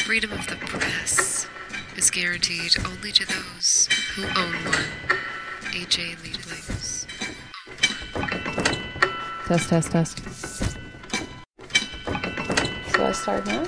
Freedom of the press is guaranteed only to those who own one. A.J. Leadlings. Test. So I start now?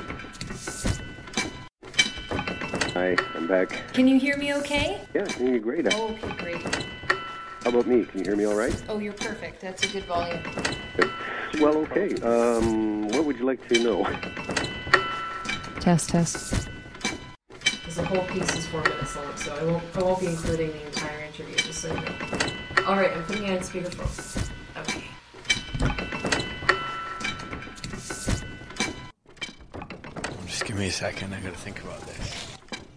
Hi, I'm back. Can you hear me okay? Yeah, I can hear you great. Oh, okay, great. How about me? Can you hear me all right? Oh, you're perfect. That's a good volume. Good. Well, okay. What would you like to know? Test. Because the whole piece is 4 minutes long, so I won't be including the entire interview, just so you know. All right, I'm putting it on speakerphone. Okay. Just give me a second. I gotta think about this.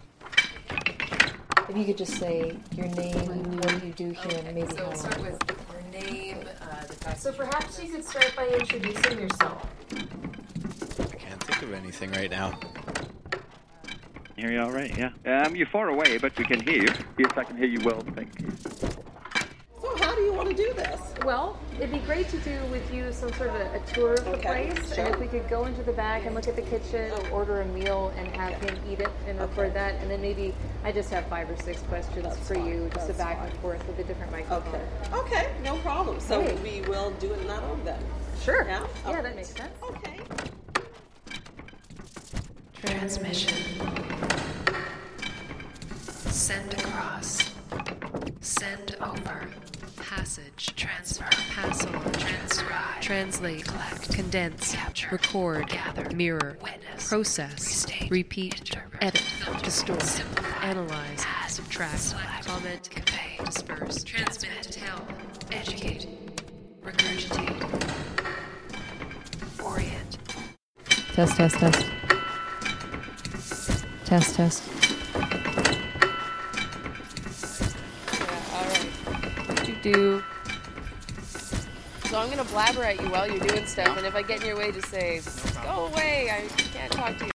If you could just say your name, what you do here, and maybe So how we'll start long. with your name. So perhaps you could start by introducing yourself. I can't think of anything right now. Hear you all right, yeah. You're far away, but we can hear you. Yes, I can hear you well, thank you. So how do you want to do this? Well, it'd be great to do with you some sort of a tour of the Okay, place. sure. And if we could go into the back and look at the kitchen, order a meal, and have him eat it and record that. And then maybe I just have 5 or 6 questions for you, just That's a back fine. and forth with a different microphone. Okay, no problem. So Okay. we will do it in that order then. Sure. Yeah? Yeah, that makes sense. Okay. Transmission. Send across. Send over. Passage. Transfer. Pass on. Transcribe. Translate. Collect. Condense. Capture. Record. Gather. Mirror. Witness. Process. Restate. Repeat. Interpret. Edit. Distort. Simplify. Analyze. Add. Subtract. Select. Comment. Convey. Disperse. Transmit. Tell. Educate. Regurgitate. Orient. Test. Test. Yeah, alright. Do. So I'm gonna blabber at you while you're doing stuff, and if I get in your way, just say, go away, I can't talk to you.